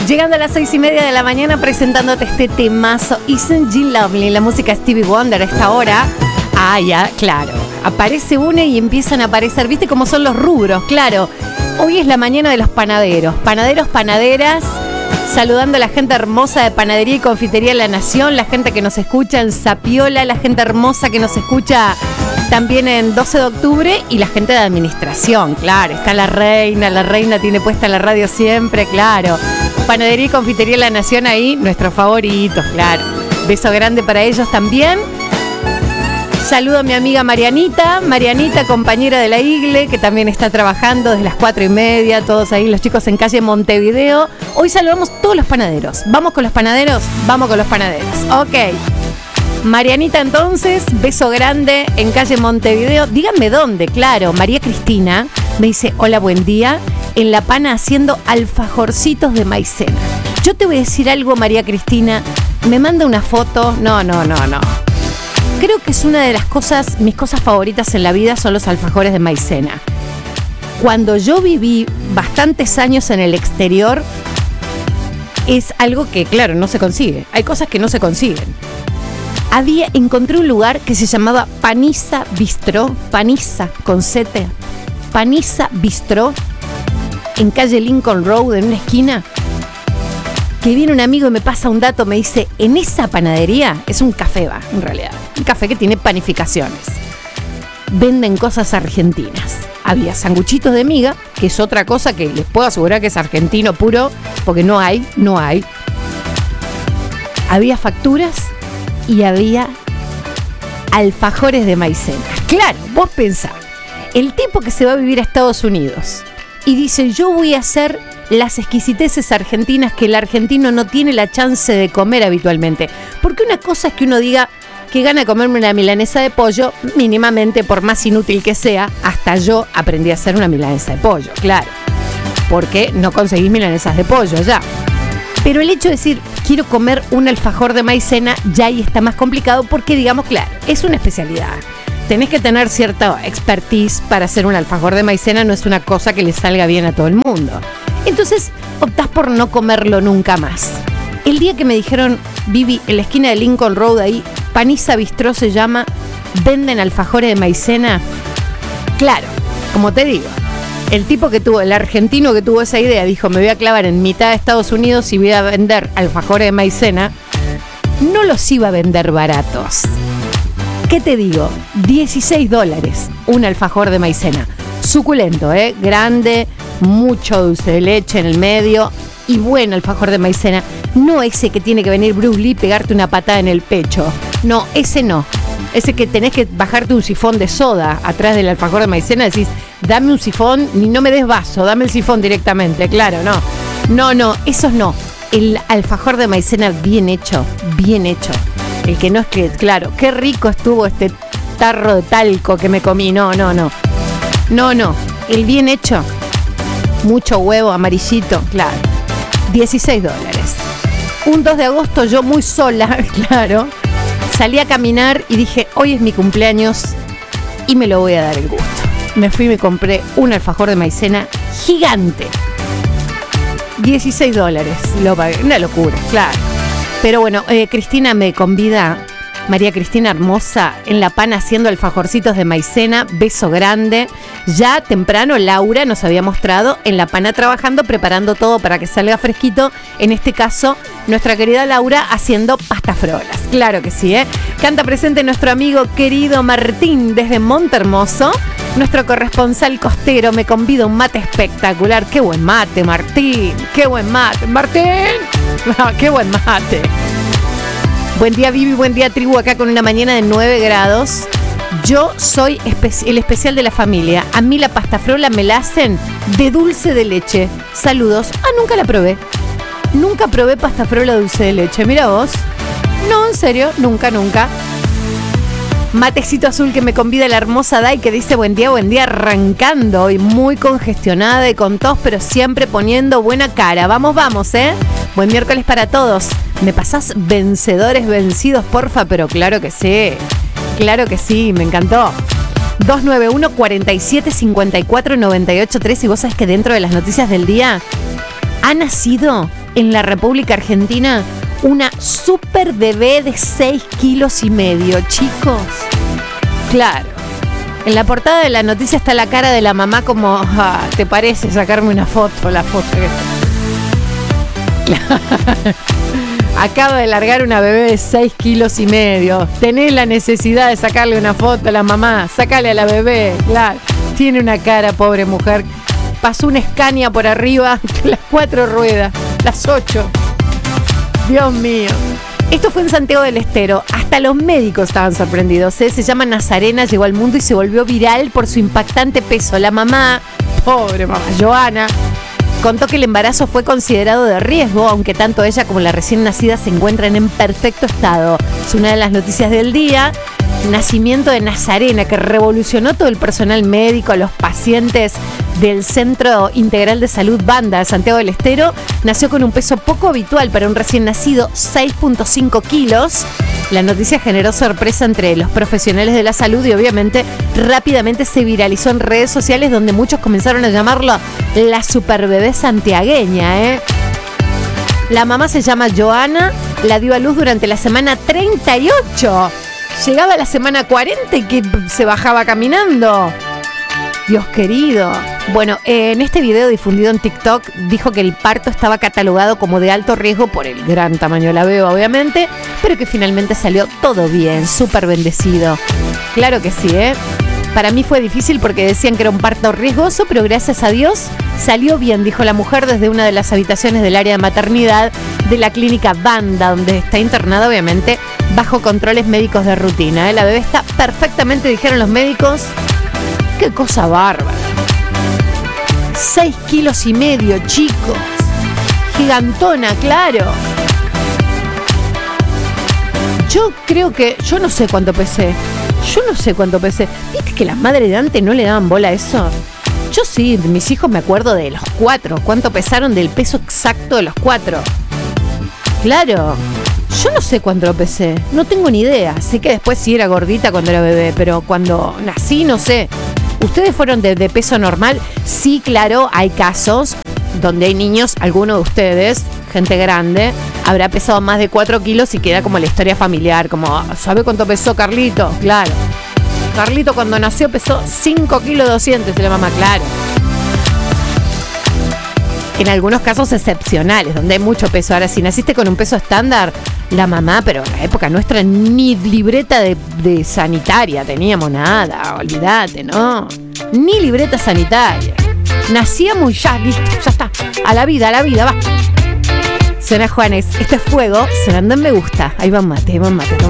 Llegando a las 6:30 de la mañana presentándote este temazo Isn't She Lovely, la música Stevie Wonder a esta hora. Ah, ya, claro. Aparece una y empiezan a aparecer, ¿viste cómo son los rubros? Claro. Hoy es la mañana de los panaderos. Panaderos, panaderas. Saludando a la gente hermosa de Panadería y Confitería La Nación, la gente que nos escucha en Zapiola, la gente hermosa que nos escucha también en 12 de octubre y la gente de administración, claro. Está la reina tiene puesta la radio siempre, claro. Panadería y Confitería La Nación ahí, nuestros favoritos, claro. Beso grande para ellos también. Saludo a mi amiga Marianita, compañera de la Igle, que también está trabajando desde las 4:30, todos ahí, los chicos en calle Montevideo. Hoy saludamos todos los panaderos. ¿Vamos con los panaderos? Vamos con los panaderos. Ok. Marianita, entonces, beso grande en calle Montevideo. Díganme dónde, claro. María Cristina me dice, hola, buen día. En La Pana haciendo alfajorcitos de maicena. Yo te voy a decir algo, María Cristina. Me manda una foto. No. Creo que es una de las cosas, mis cosas favoritas en la vida son los alfajores de maicena. Cuando yo viví bastantes años en el exterior, es algo que, claro, no se consigue. Hay cosas que no se consiguen. Encontré un lugar que se llamaba Panizza Bistro, Panizza con Z, Panizza Bistro, en calle Lincoln Road, en una esquina. Que viene un amigo y me pasa un dato, me dice, en esa panadería, es un café, en realidad, un café que tiene panificaciones, venden cosas argentinas. Había sanguchitos de miga, que es otra cosa que les puedo asegurar que es argentino puro, porque no hay. Había facturas y había alfajores de maicena. Claro, vos pensá, el tipo que se va a vivir a Estados Unidos y dice, yo voy a hacer las exquisiteces argentinas que el argentino no tiene la chance de comer habitualmente. Porque una cosa es que uno diga que gana de comerme una milanesa de pollo, mínimamente, por más inútil que sea, hasta yo aprendí a hacer una milanesa de pollo, claro. Porque no conseguís milanesas de pollo ya. Pero el hecho de decir, quiero comer un alfajor de maicena, ya ahí está más complicado porque, digamos, claro, es una especialidad. Tenés que tener cierta expertise para hacer un alfajor de maicena, no es una cosa que le salga bien a todo el mundo. Entonces optás por no comerlo nunca más. El día que me dijeron, Vivi, en la esquina de Lincoln Road, ahí, Panizza Bistro se llama, venden alfajores de maicena. Claro, como te digo, el argentino que tuvo esa idea, dijo, me voy a clavar en mitad de Estados Unidos y voy a vender alfajores de maicena. No los iba a vender baratos. ¿Qué te digo? $16 un alfajor de maicena. Suculento, grande, mucho dulce de leche en el medio y buen alfajor de maicena. No ese que tiene que venir Bruce Lee y pegarte una patada en el pecho. No, ese no. Ese que tenés que bajarte un sifón de soda atrás del alfajor de maicena. Decís, dame un sifón y no me des vaso, dame el sifón directamente. Claro, no. No, esos no. El alfajor de maicena bien hecho. El que no es que, claro, qué rico estuvo este tarro de talco que me comí. No. El bien hecho. Mucho huevo amarillito, claro. $16. Un 2 de agosto yo muy sola, claro, salí a caminar y dije, hoy es mi cumpleaños y me lo voy a dar el gusto. Me fui y me compré un alfajor de maicena gigante. $16. Lo pagué. Una locura, claro. Pero bueno, Cristina me convida, María Cristina hermosa, en La Pana haciendo alfajorcitos de maicena. Beso grande. Ya temprano Laura nos había mostrado en La Pana trabajando, preparando todo para que salga fresquito. En este caso, nuestra querida Laura haciendo pastafrolas. Claro que sí, Canta presente nuestro amigo querido Martín desde Montehermoso. Nuestro corresponsal costero me convida a un mate espectacular. ¡Qué buen mate, Martín! ¡Qué buen mate! ¡Martín! ¡Qué buen mate! Buen día, Vivi, buen día, tribu, acá con una mañana de 9 grados. Yo soy el especial de la familia. A mí la pastafrola me la hacen de dulce de leche. Saludos. Nunca la probé. Nunca probé pastafrola dulce de leche. Mira vos. No, en serio, nunca. Matecito azul que me convida la hermosa Dai, que dice buen día, arrancando hoy muy congestionada y con tos, pero siempre poniendo buena cara. Vamos, Buen miércoles para todos. ¿Me pasás vencidos, porfa? Pero claro que sí, me encantó. 291-47-54-98-3. Y vos sabés que dentro de las noticias del día ha nacido en la República Argentina una super bebé de 6,5 kilos, chicos. Claro. En la portada de la noticia está la cara de la mamá como, ¿te parece sacarme una foto? La foto que... Acaba de largar una bebé de 6,5 kilos. Tenés la necesidad de sacarle una foto a la mamá. Sácale a la bebé, claro. Tiene una cara, pobre mujer. Pasó una Scania por arriba, las 4 ruedas, las 8. Dios mío. Esto fue en Santiago del Estero. Hasta los médicos estaban sorprendidos, ¿eh? Se llama Nazarena, llegó al mundo y se volvió viral por su impactante peso. La mamá, pobre mamá, Joana, contó que el embarazo fue considerado de riesgo, aunque tanto ella como la recién nacida se encuentran en perfecto estado. Es una de las noticias del día. Nacimiento de Nazarena, que revolucionó todo el personal médico, a los pacientes del Centro Integral de Salud Banda de Santiago del Estero. Nació con un peso poco habitual para un recién nacido, 6,5 kilos. La noticia generó sorpresa entre los profesionales de la salud y obviamente rápidamente se viralizó en redes sociales, donde muchos comenzaron a llamarlo la superbebé santiagueña, La mamá se llama Joana, la dio a luz durante la semana 38. Llegaba a la semana 40 y que se bajaba caminando. Dios querido. Bueno, en este video difundido en TikTok dijo que el parto estaba catalogado como de alto riesgo por el gran tamaño de la beba, obviamente, pero que finalmente salió todo bien, súper bendecido. Claro que sí, Para mí fue difícil porque decían que era un parto riesgoso, pero gracias a Dios salió bien, dijo la mujer desde una de las habitaciones del área de maternidad de la clínica Banda, donde está internada, obviamente, bajo controles médicos de rutina. La bebé está perfectamente, dijeron los médicos. ¡Qué cosa bárbara! 6,5 kilos, chicos. Gigantona, claro. Yo creo que... Yo no sé cuánto pesé. ¿Viste que las madres de antes no le daban bola a eso? Yo sí, mis hijos me acuerdo de los 4. ¿Cuánto pesaron del peso exacto de los 4? Claro. Yo no sé cuánto lo pesé. No tengo ni idea. Sé que después sí era gordita cuando era bebé, pero cuando nací no sé. ¿Ustedes fueron de peso normal? Sí, claro, hay casos donde hay niños, alguno de ustedes, gente grande, habrá pesado más de 4 kilos y queda como la historia familiar, como, ¿sabe cuánto pesó Carlito? Claro. Carlito cuando nació pesó 5,2 kilos de la mamá, claro. En algunos casos excepcionales, donde hay mucho peso. Ahora, si naciste con un peso estándar, la mamá, pero en la época nuestra ni libreta de sanitaria teníamos, nada, olvídate, ¿no? Ni libreta sanitaria. Nacíamos y ya, listo, ya está. A la vida, va. Suena Juanes, esto es Fuego, sonando en Me Gusta. Ahí va un mate.